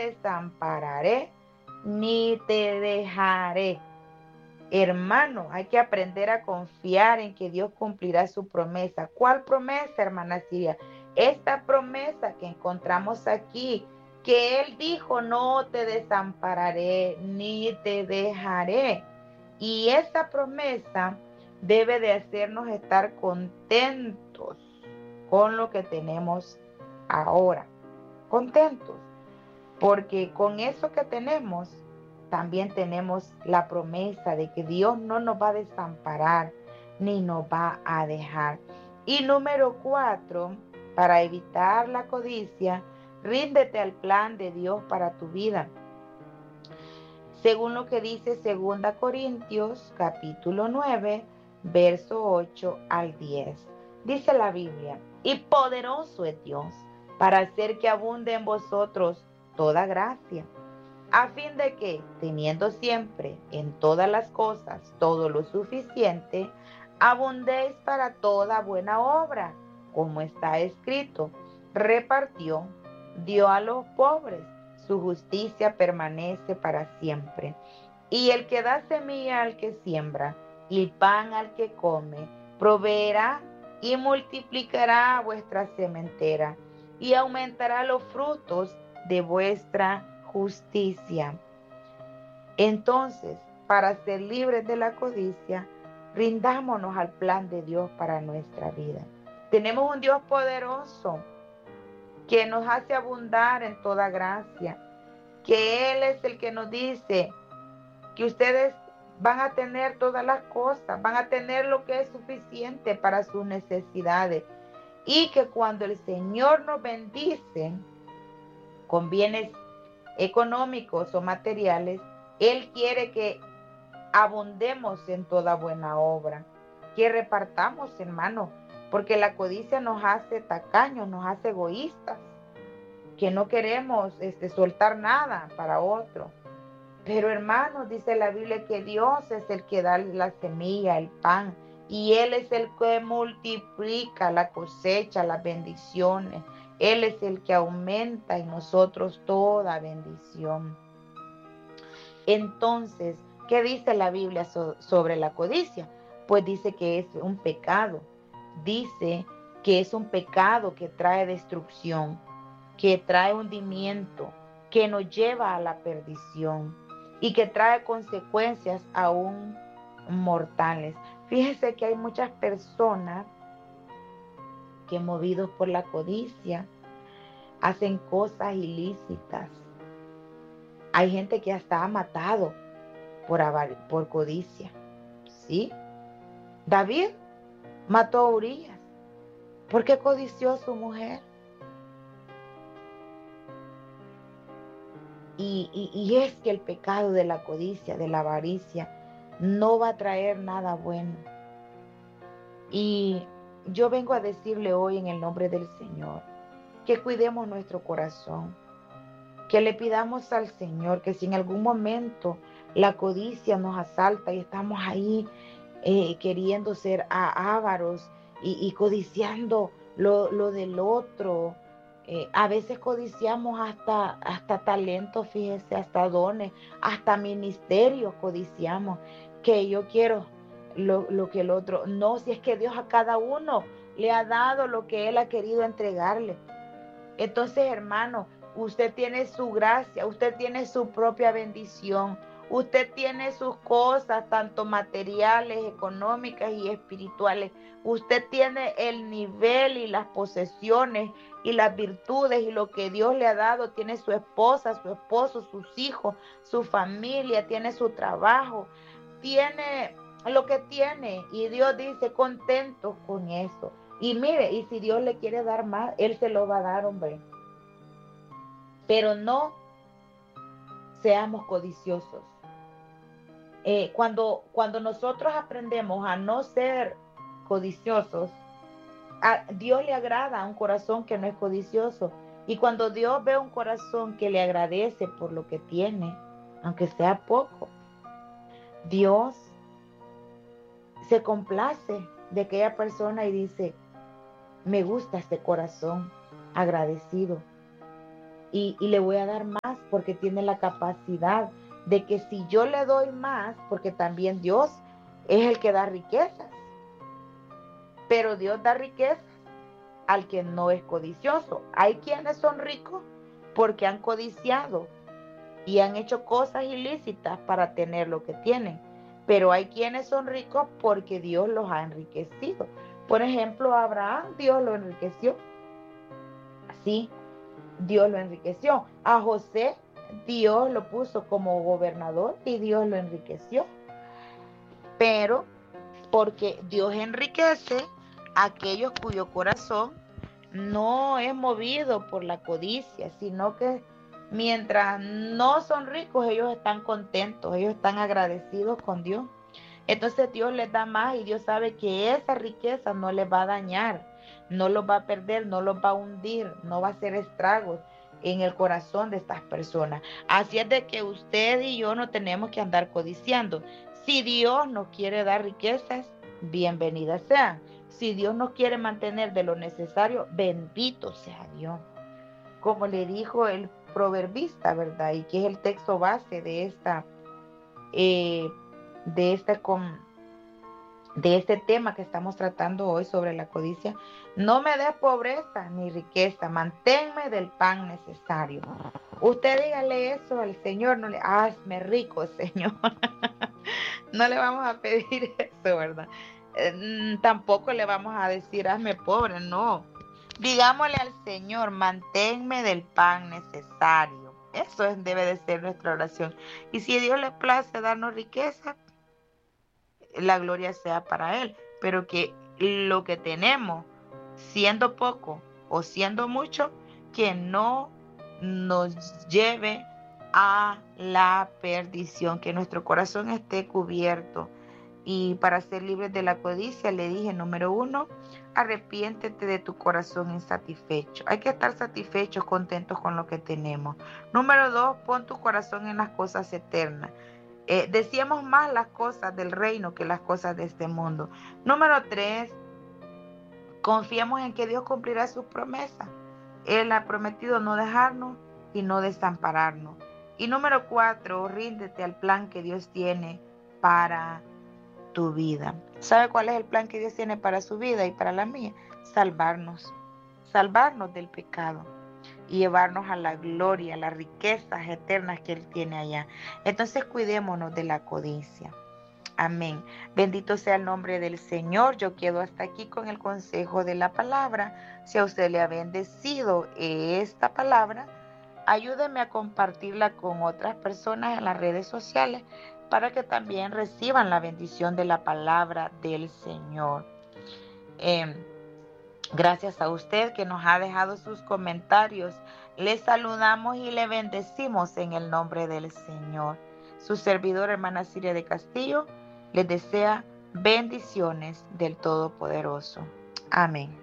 desampararé ni te dejaré. Hermano, hay que aprender a confiar en que Dios cumplirá su promesa. ¿Cuál promesa, hermana Siria? Esta promesa que encontramos aquí, que Él dijo, no te desampararé ni te dejaré. Y esa promesa debe de hacernos estar contentos con lo que tenemos ahora. Contentos, porque con eso que tenemos, también tenemos la promesa de que Dios no nos va a desamparar ni nos va a dejar. Y número 4, para evitar la codicia, ríndete al plan de Dios para tu vida. Según lo que dice 2 Corintios capítulo 9, verso 8 al 10. Dice la Biblia, y poderoso es Dios para hacer que abunde en vosotros toda gracia, a fin de que, teniendo siempre en todas las cosas todo lo suficiente, abundéis para toda buena obra, como está escrito, repartió, dio a los pobres, su justicia permanece para siempre. Y el que da semilla al que siembra, y pan al que come, proveerá y multiplicará vuestra sementera, y aumentará los frutos de vuestra justicia. Entonces, para ser libres de la codicia, rindámonos al plan de Dios para nuestra vida. Tenemos un Dios poderoso que nos hace abundar en toda gracia, que Él es el que nos dice que ustedes van a tener todas las cosas, van a tener lo que es suficiente para sus necesidades, y que cuando el Señor nos bendice con bienes económicos o materiales, Él quiere que abundemos en toda buena obra, que repartamos, hermano, porque la codicia nos hace tacaños, nos hace egoístas, que no queremos soltar nada para otro. Pero hermanos, dice la Biblia que Dios es el que da la semilla, el pan, y Él es el que multiplica la cosecha, las bendiciones. Él es el que aumenta en nosotros toda bendición. Entonces, ¿qué dice la Biblia sobre la codicia? Pues dice que es un pecado. Dice que es un pecado que trae destrucción, que trae hundimiento, que nos lleva a la perdición y que trae consecuencias aún mortales. Fíjese que hay muchas personas que, movidos por la codicia, hacen cosas ilícitas. Hay gente que hasta ha matado por codicia, ¿sí? David mató a Urías porque codició a su mujer. Y es que el pecado de la codicia, de la avaricia, no va a traer nada bueno. Y yo vengo a decirle hoy en el nombre del Señor que cuidemos nuestro corazón, que le pidamos al Señor que si en algún momento la codicia nos asalta y estamos ahí queriendo ser ávaros y codiciando lo del otro. A veces codiciamos hasta talentos, fíjese, hasta dones, hasta ministerios codiciamos, que yo quiero lo que el otro. No, si es que Dios a cada uno le ha dado lo que Él ha querido entregarle. Entonces, hermano, usted tiene su gracia, usted tiene su propia bendición, usted tiene sus cosas, tanto materiales, económicas y espirituales. Usted tiene el nivel y las posesiones y las virtudes y lo que Dios le ha dado. Tiene su esposa, su esposo, sus hijos, su familia, tiene su trabajo, tiene lo que tiene. Y Dios dice, contento con eso. Y mire, y si Dios le quiere dar más, Él se lo va a dar, hombre. Pero no seamos codiciosos. Cuando nosotros aprendemos a no ser codiciosos, a Dios le agrada a un corazón que no es codicioso. Y cuando Dios ve un corazón que le agradece por lo que tiene, aunque sea poco, Dios se complace de aquella persona y dice, me gusta este corazón agradecido. y le voy a dar más porque tiene la capacidad de que si yo le doy más, porque también Dios es el que da riquezas, pero Dios da riquezas al que no es codicioso. Hay quienes son ricos porque han codiciado y han hecho cosas ilícitas para tener lo que tienen, pero hay quienes son ricos porque Dios los ha enriquecido. Por ejemplo, a Abraham Dios lo enriqueció. Sí, Dios lo enriqueció. A José Dios lo puso como gobernador y Dios lo enriqueció. Pero porque Dios enriquece a aquellos cuyo corazón no es movido por la codicia, sino que mientras no son ricos, ellos están contentos, ellos están agradecidos con Dios. Entonces Dios les da más y Dios sabe que esa riqueza no les va a dañar, no los va a perder, no los va a hundir, no va a hacer estragos en el corazón de estas personas. Así es de que usted y yo no tenemos que andar codiciando. Si Dios nos quiere dar riquezas, bienvenidas sean. Si Dios nos quiere mantener de lo necesario, bendito sea Dios. Como le dijo el proverbista, ¿verdad? Y que es el texto base de esta de este, de este tema que estamos tratando hoy sobre la codicia. No me des pobreza ni riqueza, manténme del pan necesario. Usted dígale eso al Señor, no le, hazme rico, Señor. No le vamos a pedir eso, ¿verdad? Tampoco le vamos a decir, hazme pobre, no. Digámosle al Señor, manténme del pan necesario. Eso debe de ser nuestra oración. Y si a Dios le place darnos riqueza, la gloria sea para Él. Pero que lo que tenemos, siendo poco o siendo mucho, que no nos lleve a la perdición, que nuestro corazón esté cubierto. Y para ser libres de la codicia, le dije, número 1, arrepiéntete de tu corazón insatisfecho. Hay que estar satisfechos, contentos con lo que tenemos. Número 2, pon tu corazón en las cosas eternas. Decíamos más las cosas del reino que las cosas de este mundo. Número 3, confiemos en que Dios cumplirá sus promesas. Él ha prometido no dejarnos y no desampararnos. Y número 4, ríndete al plan que Dios tiene para tu vida. ¿Sabe cuál es el plan que Dios tiene para su vida y para la mía? Salvarnos del pecado y llevarnos a la gloria, a las riquezas eternas que Él tiene allá. Entonces cuidémonos de la codicia. Amén. Bendito sea el nombre del Señor. Yo quedo hasta aquí con el consejo de la palabra. Si a usted le ha bendecido esta palabra, ayúdeme a compartirla con otras personas en las redes sociales para que también reciban la bendición de la palabra del Señor. Gracias a usted que nos ha dejado sus comentarios. Le saludamos y le bendecimos en el nombre del Señor. Su servidora, hermana Siria de Castillo, les desea bendiciones del Todopoderoso. Amén.